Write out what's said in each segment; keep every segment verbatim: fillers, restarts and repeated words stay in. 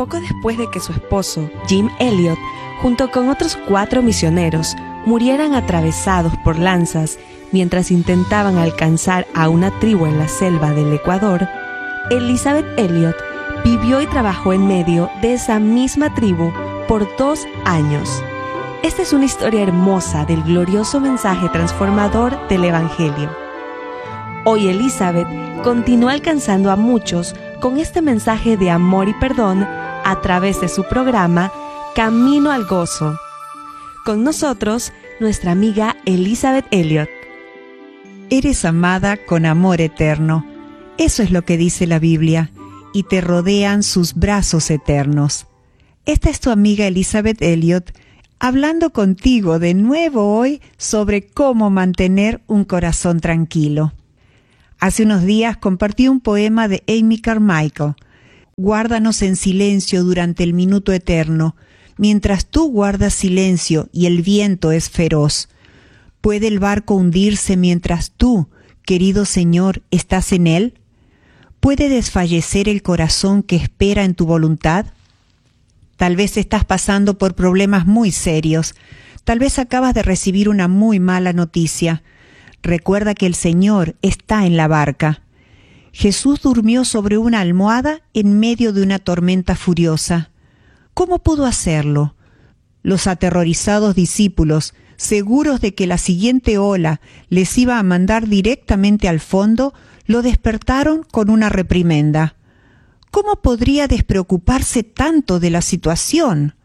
Poco después de que su esposo, Jim Elliot, junto con otros cuatro misioneros, murieran atravesados por lanzas mientras intentaban alcanzar a una tribu en la selva del Ecuador, Elizabeth Elliot vivió y trabajó en medio de esa misma tribu por dos años. Esta es una historia hermosa del glorioso mensaje transformador del Evangelio. Hoy Elizabeth continúa alcanzando a muchos con este mensaje de amor y perdón a través de su programa Camino al Gozo. Con nosotros, nuestra amiga Elizabeth Elliot. Eres amada con amor eterno. Eso es lo que dice la Biblia, y te rodean sus brazos eternos. Esta es tu amiga Elizabeth Elliot, hablando contigo de nuevo hoy sobre cómo mantener un corazón tranquilo. Hace unos días compartí un poema de Amy Carmichael. Guárdanos en silencio durante el minuto eterno, mientras tú guardas silencio y el viento es feroz. ¿Puede el barco hundirse mientras tú, querido Señor, estás en él? ¿Puede desfallecer el corazón que espera en tu voluntad? Tal vez estás pasando por problemas muy serios. Tal vez acabas de recibir una muy mala noticia. Recuerda que el Señor está en la barca. Jesús durmió sobre una almohada en medio de una tormenta furiosa. ¿Cómo pudo hacerlo? Los aterrorizados discípulos, seguros de que la siguiente ola les iba a mandar directamente al fondo, lo despertaron con una reprimenda. ¿Cómo podría despreocuparse tanto de la situación?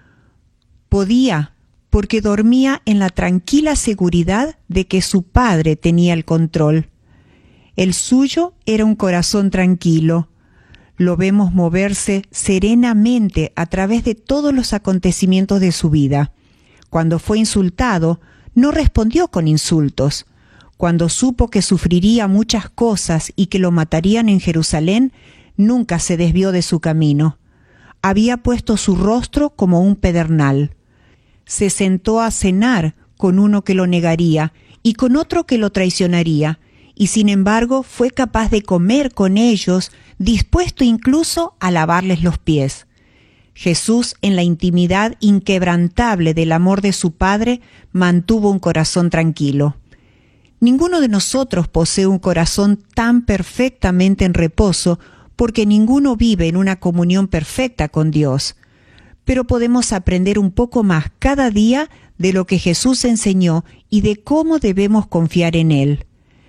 Podía, porque dormía en la tranquila seguridad de que su Padre tenía el control. El suyo era un corazón tranquilo. Lo vemos moverse serenamente a través de todos los acontecimientos de su vida. Cuando fue insultado, no respondió con insultos. Cuando supo que sufriría muchas cosas y que lo matarían en Jerusalén, nunca se desvió de su camino. Había puesto su rostro como un pedernal. Se sentó a cenar con uno que lo negaría y con otro que lo traicionaría, y sin embargo fue capaz de comer con ellos, dispuesto incluso a lavarles los pies. Jesús, en la intimidad inquebrantable del amor de su Padre, mantuvo un corazón tranquilo. Ninguno de nosotros posee un corazón tan perfectamente en reposo, porque ninguno vive en una comunión perfecta con Dios. Pero podemos aprender un poco más cada día de lo que Jesús enseñó y de cómo debemos confiar en Él.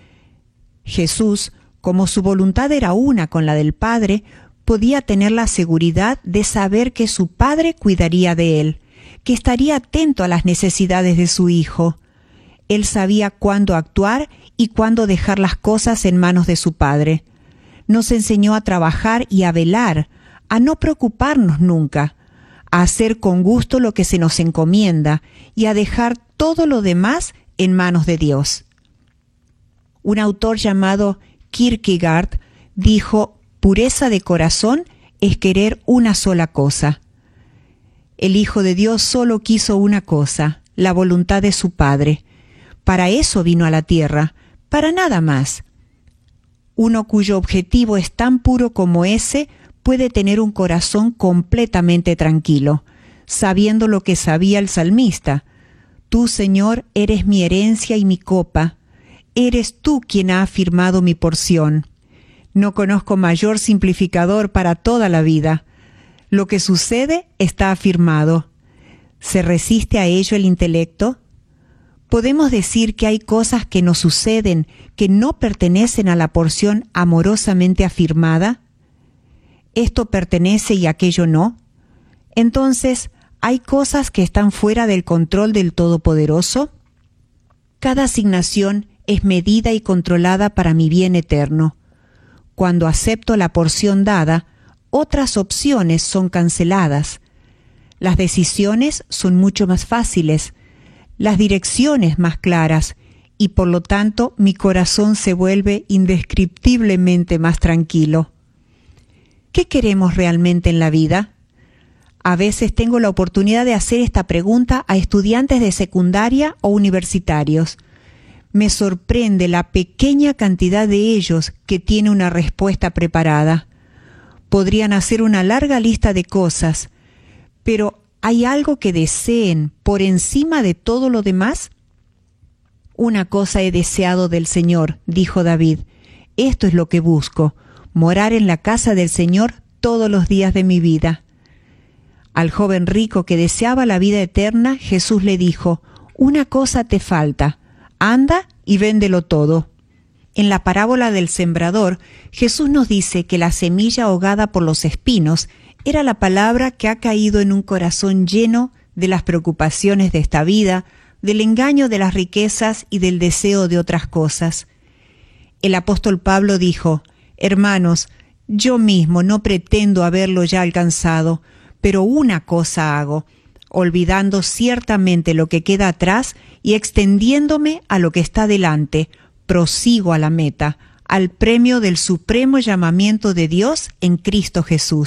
Jesús, como su voluntad era una con la del Padre, podía tener la seguridad de saber que su Padre cuidaría de él, que estaría atento a las necesidades de su Hijo. Él sabía cuándo actuar y cuándo dejar las cosas en manos de su Padre. Nos enseñó a trabajar y a velar, a no preocuparnos nunca, a hacer con gusto lo que se nos encomienda y a dejar todo lo demás en manos de Dios. Un autor llamado Kierkegaard dijo: pureza de corazón es querer una sola cosa. El Hijo de Dios solo quiso una cosa, la voluntad de su Padre. Para eso vino a la tierra, para nada más. Uno cuyo objetivo es tan puro como ese puede tener un corazón completamente tranquilo, sabiendo lo que sabía el salmista: tú, Señor, eres mi herencia y mi copa. Eres tú quien ha afirmado mi porción. No conozco mayor simplificador para toda la vida. Lo que sucede está afirmado. ¿Se resiste a ello el intelecto? ¿Podemos decir que hay cosas que nos suceden que no pertenecen a la porción amorosamente afirmada? ¿Esto pertenece y aquello no? Entonces, ¿hay cosas que están fuera del control del Todopoderoso? Cada asignación es medida y controlada para mi bien eterno. Cuando acepto la porción dada, otras opciones son canceladas. Las decisiones son mucho más fáciles, las direcciones más claras, y por lo tanto mi corazón se vuelve indescriptiblemente más tranquilo. ¿Qué queremos realmente en la vida? A veces tengo la oportunidad de hacer esta pregunta a estudiantes de secundaria o universitarios. Me sorprende la pequeña cantidad de ellos que tiene una respuesta preparada. Podrían hacer una larga lista de cosas, pero ¿hay algo que deseen por encima de todo lo demás? Una cosa he deseado del Señor, dijo David. Esto es lo que busco, morar en la casa del Señor todos los días de mi vida. Al joven rico que deseaba la vida eterna, Jesús le dijo, una cosa te falta, anda y véndelo todo. En la parábola del sembrador, Jesús nos dice que la semilla ahogada por los espinos era la palabra que ha caído en un corazón lleno de las preocupaciones de esta vida, del engaño de las riquezas y del deseo de otras cosas. El apóstol Pablo dijo, hermanos, yo mismo no pretendo haberlo ya alcanzado, pero una cosa hago, olvidando ciertamente lo que queda atrás y extendiéndome a lo que está delante, prosigo a la meta, al premio del supremo llamamiento de Dios en Cristo Jesús.